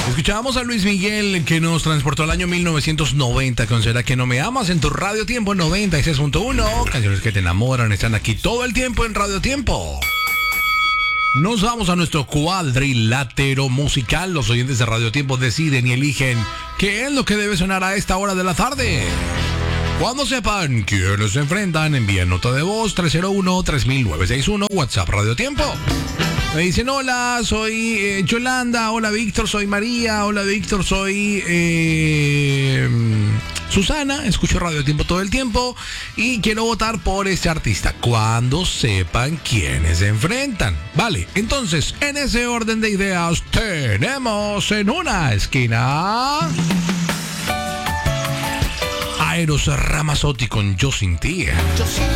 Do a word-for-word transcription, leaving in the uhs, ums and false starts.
Escuchábamos a Luis Miguel, que nos transportó al año mil novecientos noventa con Será que no me amas en tu Radio Tiempo noventa y seis punto uno. Canciones que te enamoran están aquí todo el tiempo en Radio Tiempo. Nos vamos a nuestro cuadrilátero musical. Los oyentes de Radio Tiempo deciden y eligen qué es lo que debe sonar a esta hora de la tarde. Cuando sepan quiénes se enfrentan, envíen nota de voz tres cero uno, tres mil novecientos sesenta y uno, WhatsApp Radio Tiempo. Me dicen, hola, soy eh, Yolanda, hola Víctor, soy María, hola Víctor, soy eh, Susana, escucho Radio Tiempo todo el tiempo y quiero votar por este artista. Cuando sepan quiénes se enfrentan. Vale, entonces, en ese orden de ideas, tenemos en una esquina a Eros Ramazzotti con Yo Sin Ti.